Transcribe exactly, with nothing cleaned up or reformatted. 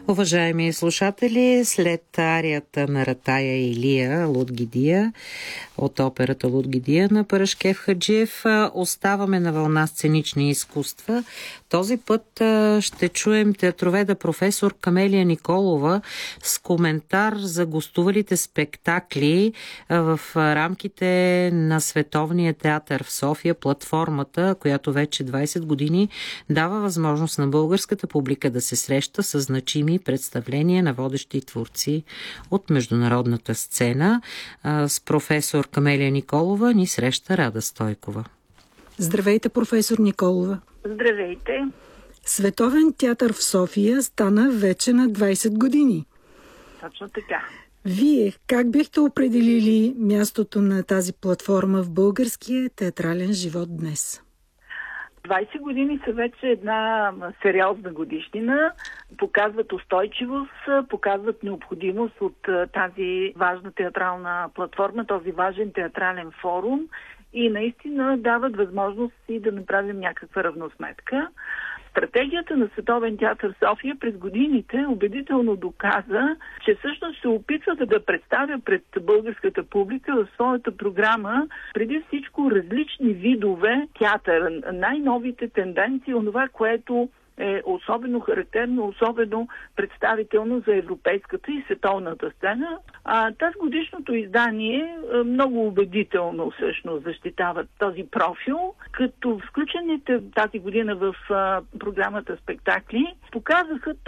Уважаеми слушатели, след арията на Ратая Илия Лудгидия от операта Лудгидия на Парашкев Хаджиев оставаме на вълна сценични изкуства. Този път ще чуем театроведа професор Камелия Николова с коментар за гостувалите спектакли в рамките на Световния театър в София, платформата, която вече двайсет години дава възможност на българската публика да се среща с значими представления на водещи творци от международната сцена. С професор Камелия Николова ни среща Рада Стойкова. Здравейте, професор Николова. Здравейте. Световен театър в София стана вече на двайсет години. Точно така. Вие как бихте определили мястото на тази платформа в българския театрален живот днес? двайсет години са вече една сериозна годишнина. Показват устойчивост, показват необходимост от тази важна театрална платформа, този важен театрален форум и наистина дават възможност и да направим някаква равносметка. Стратегията на Световен театър София през годините убедително доказа, че всъщност се опитва да представя пред българската публика в своята програма преди всичко различни видове театър, най-новите тенденции, онова, което е особено характерно, особено представително за европейската и световната сцена. А тази годишното издание много убедително всъщност защитава този профил, като включените тази година в а, програмата спектакли показаха